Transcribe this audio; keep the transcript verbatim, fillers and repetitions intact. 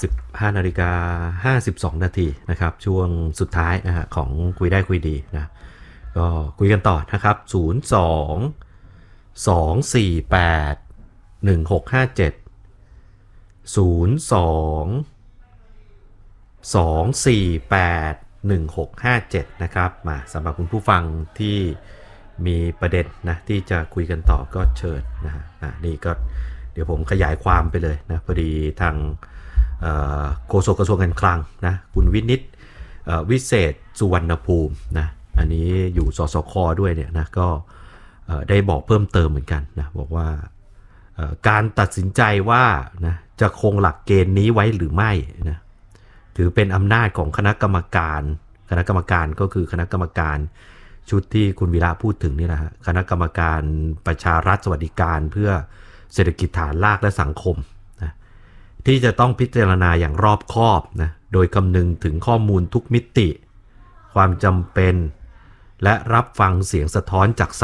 สิบห้านาฬิกาห้าสิบสองนาทีนะครับช่วงสุดท้ายนะฮะของคุยได้คุยดีนะก็คุยกันต่อนะครับศูนย์ สอง สอง สี่ แปด หนึ่ง หก ห้า เจ็ด ศูนย์ สอง สอง สี่ แปด หนึ่ง หก ห้า เจ็ดนะครับมาสำหรับคุณผู้ฟังที่มีประเด็นนะที่จะคุยกันต่อก็เชิญนะฮะนี่ก็เดี๋ยวผมขยายความไปเลยนะพอดีทางโฆษกกระทรวงการคลังนะคุณวินิตวิเศษสุวรรณภูมินะอันนี้อยู่สสคด้วยเนี่ยนะก็ได้บอกเพิ่มเติมเหมือนกันนะบอกว่าการตัดสินใจว่านะจะคงหลักเกณฑ์นี้ไว้หรือไม่นะถือเป็นอำนาจของคณะกรรมการคณะกรรมการก็คือคณะกรรมการชุดที่คุณวีระพูดถึงนี่แหละฮะคณะกรรมการประชารัฐสวัสดิการเพื่อเศรษฐกิจฐานรากและสังคมนะที่จะต้องพิจารณาอย่างรอบคอบนะโดยคำนึงถึงข้อมูลทุกมิติความจำเป็นและรับฟังเสียงสะท้อนจาก